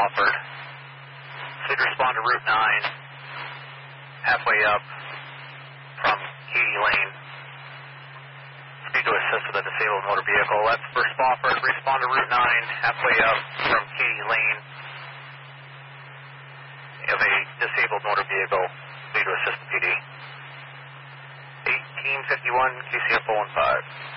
Spofford. Speed respond to Route 9, halfway up from Katy Lane. Speed to assist with a disabled motor vehicle. That's for Spofford. Respond to Route 9, halfway up from Katy Lane of a disabled motor vehicle. Speed to assist the PD. 1851 QCF 015.